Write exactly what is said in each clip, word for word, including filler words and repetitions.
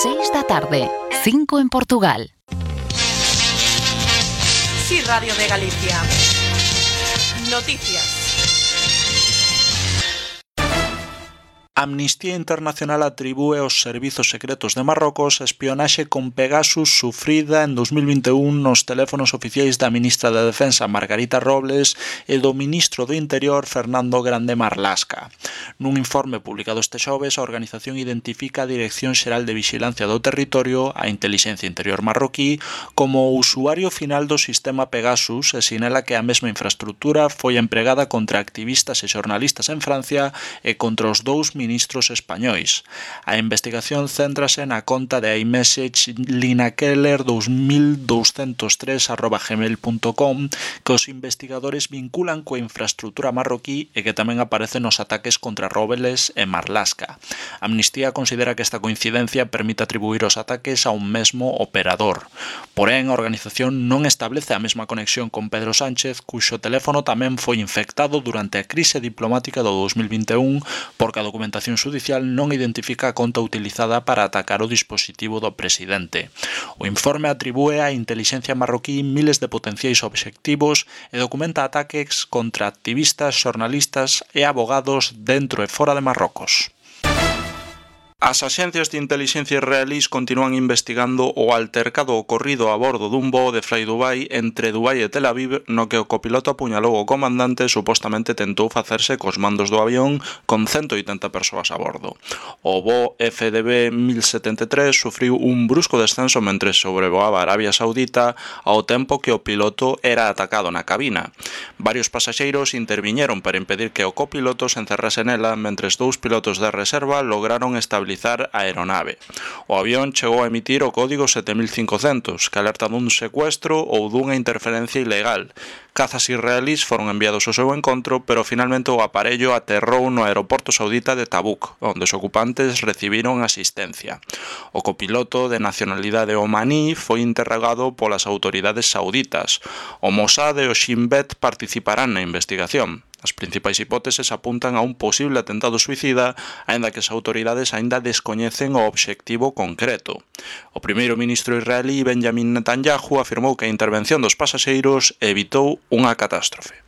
seis da tarde, cinco en Portugal. Sí, Radio de Galicia. Noticias. Amnistía Internacional atribúe aos servizos secretos de Marrocos a espionaxe con Pegasus sufrida en dos mil vinte e un nos teléfonos oficiais da ministra de Defensa Margarita Robles e do ministro do Interior Fernando Grande Marlaska. Nun informe publicado este xoves, a organización identifica a Dirección Xeral de Vixilancia do Territorio, a Intelixencia Interior marroquí, como o usuario final do sistema Pegasus e sinala que a mesma infraestructura foi empregada contra activistas e xornalistas en Francia e contra os dous ministros ministros españois. A investigación céntrase na conta de iMessage linakeller dos mil douscentos tres arroba gmail punto com que os investigadores vinculan coa infraestructura marroquí e que tamén aparece nos ataques contra Robles e Marlaska. Amnistía considera que esta coincidencia permite atribuir os ataques a un mesmo operador. Porén, a organización non establece a mesma conexión con Pedro Sánchez, cuxo teléfono tamén foi infectado durante a crise diplomática do dos mil vinte e un porque a documentación A Administración Judicial non identifica a conta utilizada para atacar o dispositivo do presidente. O informe atribúe á intelixencia marroquí miles de potenciais obxectivos e documenta ataques contra activistas, xornalistas e abogados dentro e fora de Marrocos. As axencias de intelixencia israelís continúan investigando o altercado ocorrido a bordo dun voo de Fly Dubai entre Dubai e Tel Aviv no que o copiloto apuñalou o comandante e supostamente tentou facerse cos mandos do avión con ciento oitenta persoas a bordo. O voo F D B mil setenta e tres sufriu un brusco descenso mentre sobrevoaba Arabia Saudita ao tempo que o piloto era atacado na cabina. Varios pasaxeiros interviñeron para impedir que o copiloto se encerrase nela mentres dous pilotos de reserva lograron estabilizar a aeronave. O avión chegou a emitir o código sete mil cincocentos, que alerta dun secuestro ou dunha interferencia ilegal. Cazas israelís foron enviados ao seu encontro, pero finalmente o aparello aterrou no aeroporto saudita de Tabuk, onde os ocupantes recibiron asistencia. O copiloto de nacionalidade omaní foi interrogado polas autoridades sauditas. O Mossad e o Shin Bet participarán na investigación. As principais hipóteses apuntan a un posible atentado suicida, aínda que as autoridades aínda descoñecen o obxectivo concreto. O primeiro ministro israelí Benjamin Netanyahu afirmou que a intervención dos pasaxeiros evitou unha catástrofe.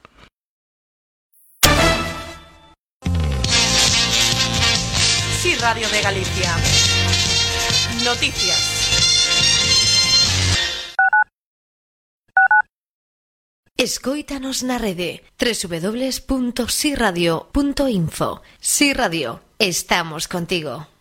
Sí, Radio de Galicia. Noticias. Escóitanos na rede doble u doble u doble u punto si radio punto info. Si Radio, estamos contigo.